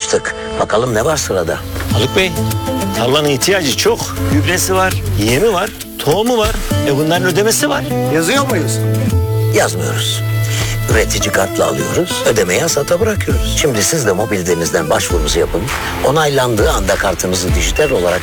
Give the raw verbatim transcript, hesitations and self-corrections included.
açtık. Bakalım ne var sırada? Haluk Bey, tarlanın ihtiyacı çok. Gübresi var, yemi var, tohumu var. E bunların ödemesi var. Yazıyor muyuz? Yazmıyoruz. Üretici kartla alıyoruz, ödemeyi hasata bırakıyoruz. Şimdi siz de mobil denizden başvurunuzu yapın. Onaylandığı anda kartınızı dijital olarak